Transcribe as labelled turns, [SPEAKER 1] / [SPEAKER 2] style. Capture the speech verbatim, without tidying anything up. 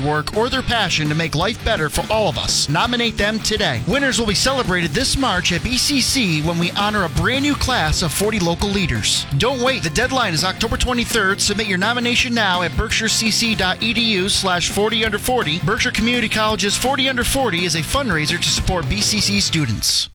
[SPEAKER 1] work or their passion to make life better for all of us. Nominate them today. Winners will be celebrated this March at B C C when we honor a brand new class of forty local leaders. Don't wait. The deadline is October twenty-third. Submit your nomination now at berkshire.cc.edu slash 40 under 40. Berkshire Community College's forty under forty is a fundraiser to support B C C students.